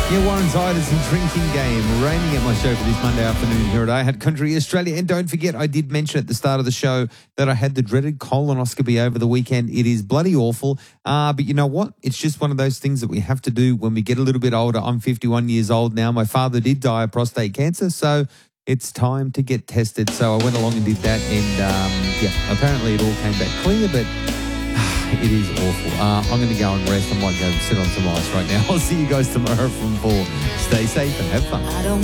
Yeah, Warren Ziders and Drinking Game, reigning at my show for this Monday afternoon here at I Had Country Australia. And don't forget, I did mention at the start of the show that I had the dreaded colonoscopy over the weekend. It is bloody awful. But you know what? It's just one of those things that we have to do when we get a little bit older. I'm 51 years old now. My father did die of prostate cancer, so it's time to get tested. So I went along and did that. And apparently it all came back clear, but it is awful. I'm going to go and rest. I might go sit on some ice right now. I'll see you guys tomorrow from 4. Stay safe and have fun.